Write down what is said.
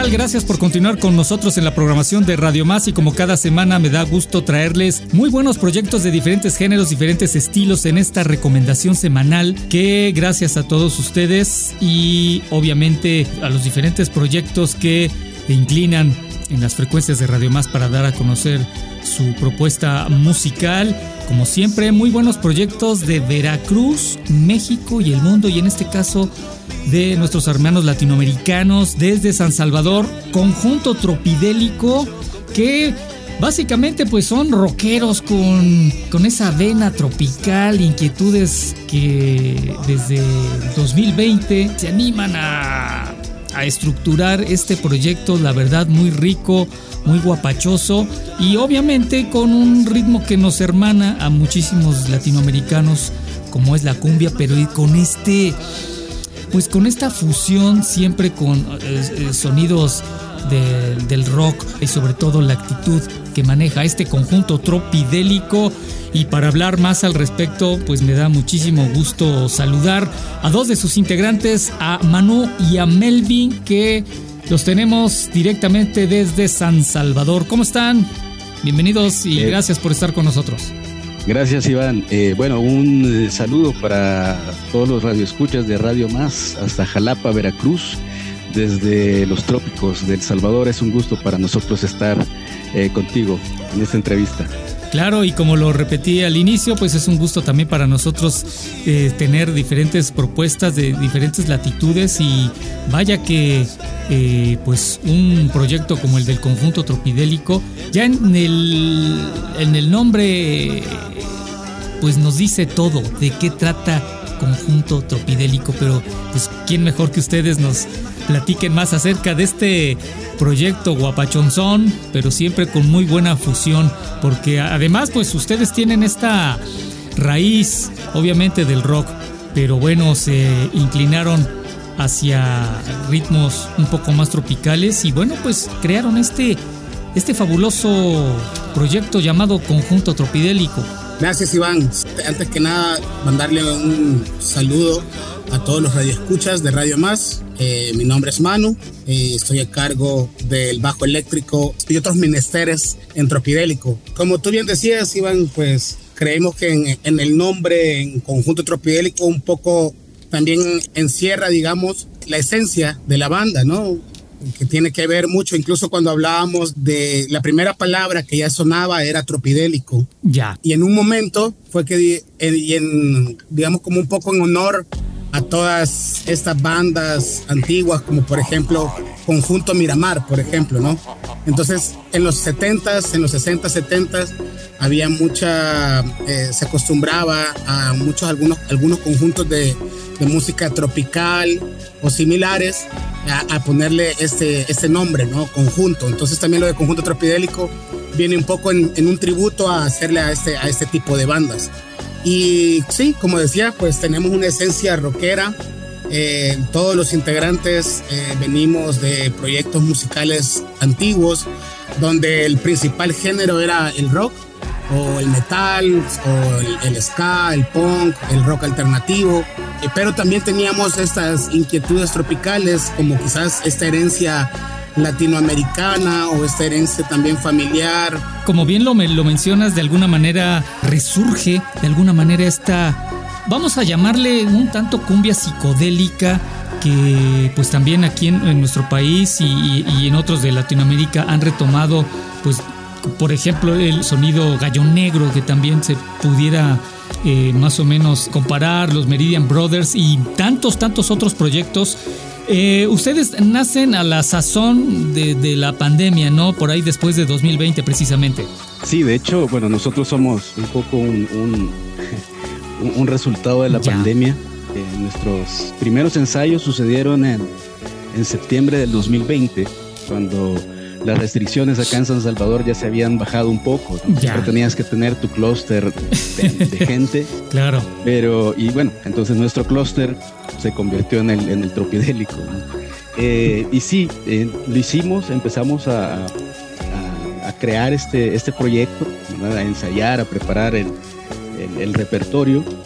tal? Gracias por continuar con nosotros en la programación de Radio Más, y como cada semana me da gusto traerles muy buenos proyectos de diferentes géneros, diferentes estilos en esta recomendación semanal, que gracias a todos ustedes y obviamente a los diferentes proyectos que inclinan en las frecuencias de Radio Más para dar a conocer su propuesta musical. Como siempre, muy buenos proyectos de Veracruz, México y el mundo, y en este caso de nuestros hermanos latinoamericanos desde San Salvador, Conjunto Tropidélico, que básicamente pues son rockeros con esa vena tropical, inquietudes que desde 2020 se animan a estructurar este proyecto, la verdad muy rico, muy guapachoso, y obviamente con un ritmo que nos hermana a muchísimos latinoamericanos como es la cumbia, pero con con esta fusión siempre con sonidos del rock, y sobre todo la actitud que maneja este conjunto tropidélico. Y para hablar más al respecto, pues me da muchísimo gusto saludar a dos de sus integrantes, a Manu y a Melvin, que los tenemos directamente desde San Salvador. ¿Cómo están? Bienvenidos y gracias por estar con nosotros. Gracias, Iván. Un saludo para todos los radioescuchas de Radio Más hasta Jalapa, Veracruz, desde los trópicos de El Salvador. Es un gusto para nosotros estar contigo en esta entrevista. Claro, y como lo repetí al inicio, pues es un gusto también para nosotros tener diferentes propuestas de diferentes latitudes, y vaya que pues un proyecto como el del Conjunto Tropidélico, ya en el nombre pues nos dice todo de qué trata Conjunto Tropidélico, pero pues quién mejor que ustedes nos platiquen más acerca de este proyecto guapachonzón, pero siempre con muy buena fusión, porque además pues ustedes tienen esta raíz obviamente del rock, pero bueno, se inclinaron hacia ritmos un poco más tropicales, y bueno, pues crearon este fabuloso proyecto llamado Conjunto Tropidélico. Gracias, Iván. Antes que nada, mandarle un saludo a todos los radioescuchas de Radio Más. Mi nombre es Manu, estoy a cargo del bajo eléctrico y otros menesteres en Tropidélico. Como tú bien decías, Iván, pues creemos que en el nombre, en Conjunto Tropidélico, un poco también encierra, digamos, la esencia de la banda, ¿no? Que tiene que ver mucho, incluso cuando hablábamos de la primera palabra que ya sonaba era tropidélico. Ya. Y en un momento fue que, digamos, como un poco en honor a todas estas bandas antiguas, como por ejemplo Conjunto Miramar, por ejemplo, ¿no? Entonces, en los 70s, en los 60s, 70s, había se acostumbraba a algunos conjuntos de música tropical o similares a ponerle este nombre, ¿no? Conjunto. Entonces también lo de Conjunto Tropidélico viene un poco en un tributo a hacerle a este tipo de bandas. Y sí, como decía, pues tenemos una esencia rockera. Todos los integrantes venimos de proyectos musicales antiguos, donde el principal género era el rock, o el metal, o el ska, el punk, el rock alternativo, pero también teníamos estas inquietudes tropicales, como quizás esta herencia latinoamericana o esta herencia también familiar. Como bien lo mencionas, de alguna manera resurge, de alguna manera vamos a llamarle un tanto cumbia psicodélica, que pues también aquí en nuestro país y en otros de Latinoamérica han retomado, pues por ejemplo el sonido Gallo Negro, que también se pudiera más o menos comparar, los Meridian Brothers y tantos otros proyectos. Ustedes nacen a la sazón de la pandemia, ¿no? Por ahí después de 2020 precisamente. Sí, de hecho, bueno, nosotros somos un poco un resultado de la pandemia. Nuestros primeros ensayos sucedieron en septiembre del 2020, cuando las restricciones acá en San Salvador ya se habían bajado un poco, ¿no? Siempre tenías que tener tu clúster de gente. Claro. Y bueno, entonces nuestro clúster se convirtió en el tropidélico, ¿no? Y sí, lo hicimos, empezamos a crear este proyecto, ¿verdad? A ensayar, a preparar el repertorio,